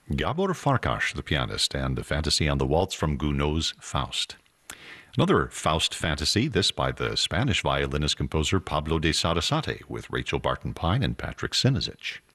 Gabor Farkas, the pianist, and a fantasy on the waltz from Gounod's Faust. Another Faust fantasy, this by the Spanish violinist composer Pablo de Sarasate, with Rachel Barton Pine and Patrick Sinisic.